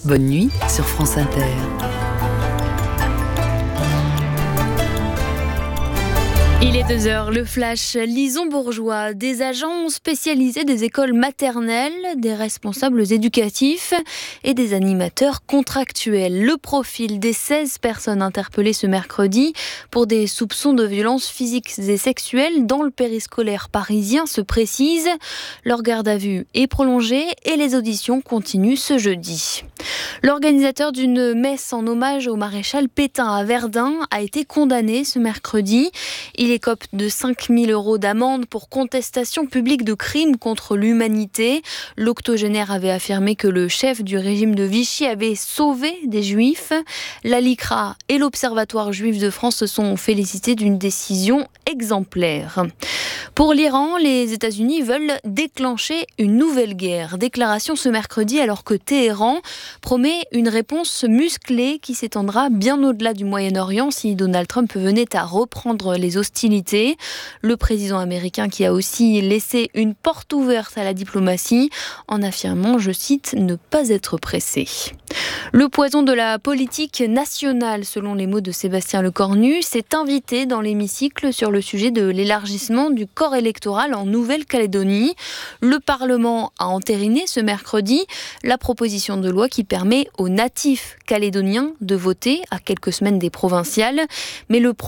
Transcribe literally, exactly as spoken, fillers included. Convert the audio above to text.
Bonne nuit sur France Inter. Il est deux heures, le flash Lison Bourgeois. Des agents spécialisés des écoles maternelles, des responsables éducatifs et des animateurs contractuels. Le profil des seize personnes interpellées ce mercredi pour des soupçons de violences physiques et sexuelles dans le périscolaire parisien se précise. Leur garde à vue est prolongée et les auditions continuent ce jeudi. L'organisateur d'une messe en hommage au maréchal Pétain à Verdun a été condamné ce mercredi. Il écope de cinq mille euros d'amende pour contestation publique de crimes contre l'humanité. L'octogénaire avait affirmé que le chef du régime de Vichy avait sauvé des juifs. La LICRA et l'Observatoire juif de France se sont félicités d'une décision exemplaire. Pour l'Iran, les États-Unis veulent déclencher une nouvelle guerre. Déclaration ce mercredi alors que Téhéran promet une réponse musclée qui s'étendra bien au-delà du Moyen-Orient si Donald Trump venait à reprendre les hostilités. Le président américain qui a aussi laissé une porte ouverte à la diplomatie en affirmant, je cite, ne pas être pressé. Le poison de la politique nationale, selon les mots de Sébastien Lecornu, s'est invité dans l'hémicycle sur le sujet de l'élargissement du corps électoral en Nouvelle-Calédonie. Le Parlement a entériné ce mercredi la proposition de loi qui permet aux natifs calédoniens de voter à quelques semaines des provinciales. Mais le